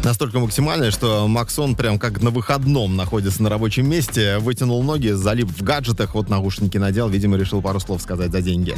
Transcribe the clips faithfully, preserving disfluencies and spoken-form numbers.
Настолько максимальное, что Максон прям как на выходном находится на рабочем месте, вытянул ноги, залип в гаджетах, вот наушники надел, видимо, решил пару слов сказать за деньги.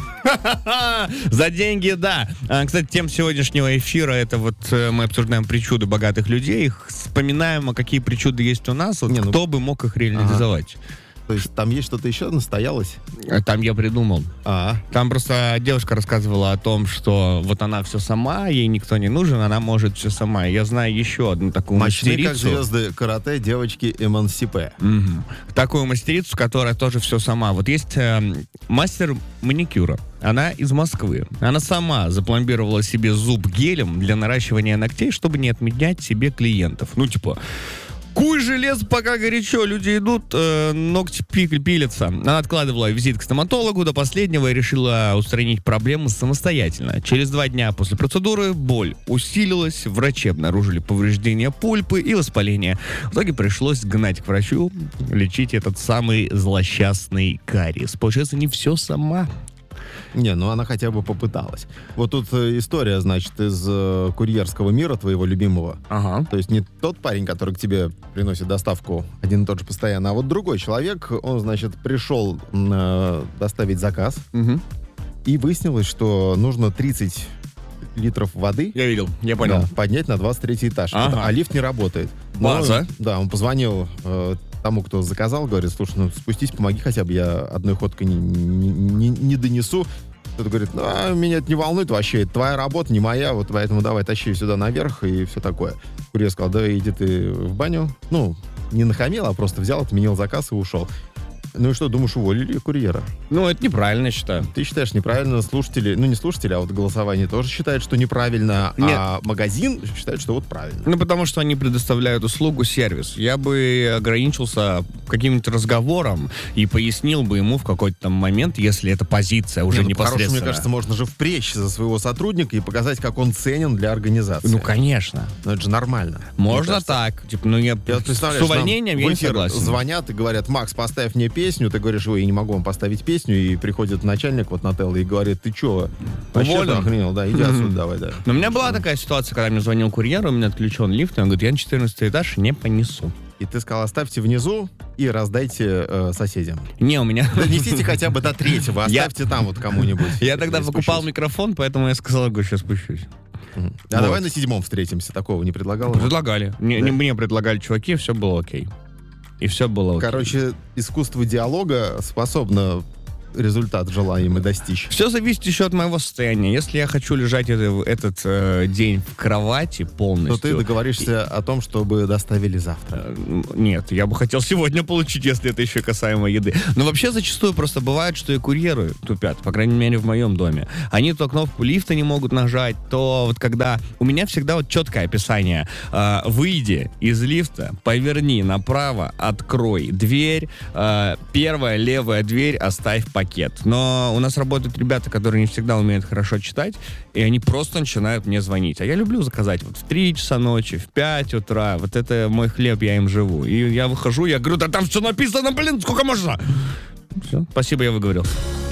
За деньги, да. Кстати, тема сегодняшнего эфира, это вот мы обсуждаем причуды богатых людей, вспоминаем, а какие причуды есть у нас, вот Не, кто ну... бы мог их реализовать. Ага. То есть там есть что-то еще настоялось? Там я придумал. А-а. Там просто девушка рассказывала о том, что вот она все сама, ей никто не нужен, она может все сама. Я знаю еще одну такую Мощны, мастерицу. как звезды карате, девочки эмансипе. Угу. Такую мастерицу, которая тоже все сама. Вот есть э, мастер маникюра. Она из Москвы. Она сама запломбировала себе зуб гелем для наращивания ногтей, чтобы не отменять себе клиентов. Ну, типа... Куй железо, пока горячо, люди идут, э, ногти пилятся. Она откладывала визит к стоматологу до последнего и решила устранить проблему самостоятельно. Через два дня после процедуры боль усилилась, врачи обнаружили повреждение пульпы и воспаление. В итоге пришлось гнать к врачу, лечить этот самый злосчастный кариес. Получается, не все сама. Не, ну она хотя бы попыталась. Вот тут история, значит, из э, курьерского мира твоего любимого. Ага. То есть не тот парень, который к тебе приносит доставку один и тот же постоянно, а вот другой человек, он, значит, пришел э, доставить заказ, угу. и выяснилось, что нужно тридцать литров воды. Я видел, я понял. Да, поднять на двадцать третий этаж. Ага. А лифт не работает. База. Но, да, он позвонил э, тому, кто заказал, говорит, слушай, ну спустись, помоги хотя бы, я одной ходкой не, не, не, не донесу. Кто-то говорит, ну, а меня это не волнует вообще, это твоя работа, не моя, вот поэтому давай тащи сюда наверх и все такое. Курьер сказал, да иди ты в баню. Ну, не нахамил, а просто взял, отменил заказ и ушел. Ну и что, думаешь, уволили курьера? Ну, это неправильно, я считаю. Ты считаешь неправильно, слушатели, ну не слушатели, а вот голосование тоже считают, что неправильно, Нет. А магазин считает, что вот правильно. Ну, потому что они предоставляют услугу, сервис. Я бы ограничился каким-нибудь разговором и пояснил бы ему в какой-то там момент, если эта позиция уже Не, ну, непосредственно. Мне кажется, можно же впречь за своего сотрудника и показать, как он ценен для организации. Ну, конечно. Ну, это же нормально. Можно так. Типа, ну, я, я вот с увольнением я не согласен. Звонят и говорят, Макс, поставь мне песню. Ты говоришь, ой, я не могу вам поставить песню. И приходит начальник вот Нателло и говорит, ты чё? Вообще охренел, да, иди отсюда, давай, да. Но у меня была такая ситуация, когда мне звонил курьер, у меня отключен лифт, и он говорит, я на четырнадцатый этаж не понесу. И ты сказал, оставьте внизу и раздайте э, соседям. Не, у меня... Донесите хотя бы до третьего, оставьте я... там вот кому-нибудь. Я тогда покупал микрофон, поэтому я сказал, говорю, сейчас спущусь. Uh-huh. А вот. Давай на седьмом встретимся, такого не предлагал? Предлагали. Мне, да. мне предлагали чуваки, все было окей. И все было окей. Короче, искусство диалога способно результат желаемый достичь. Все зависит еще от моего состояния. Если я хочу лежать это, этот э, день в кровати полностью... То ты договоришься и... о том, чтобы доставили завтра. Нет, я бы хотел сегодня получить, если это еще касаемо еды. Но вообще зачастую просто бывает, что и курьеры тупят, по крайней мере в моем доме. Они то кнопку лифта не могут нажать, то вот когда... У меня всегда вот четкое описание. Э, выйди из лифта, поверни направо, открой дверь, э, первая левая дверь оставь пакет. Но у нас работают ребята, которые не всегда умеют хорошо читать, и они просто начинают мне звонить. А я люблю заказать вот в три часа ночи, в пять утра. Вот это мой хлеб, я им живу. И я выхожу, я говорю, да там все написано, блин, сколько можно? Все, спасибо, я выговорился.